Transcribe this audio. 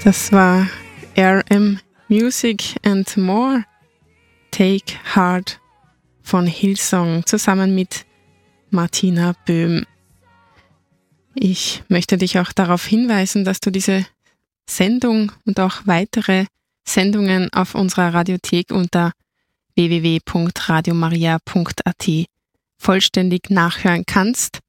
Das war RM Music and More, Take Heart von Hillsong zusammen mit Martina Böhm. Ich möchte dich auch darauf hinweisen, dass du diese Sendung und auch weitere Sendungen auf unserer Radiothek unter www.radiomaria.at vollständig nachhören kannst.